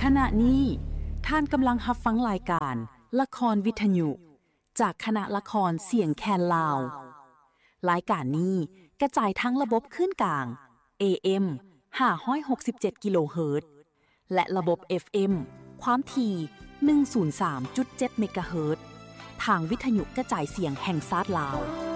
ขณะนี้ท่านกำลังรับฟังรายการละครวิทยุจากคณะละครเสียงแคนลาวรายการนี้กระจายทั้งระบบคลื่นกลาง AM 567กิโลเฮิรตซ์และระบบ FM ความถี่103.7เมกะเฮิรตซ์ทางวิทยุกระจายเสียงแห่งชาติลาว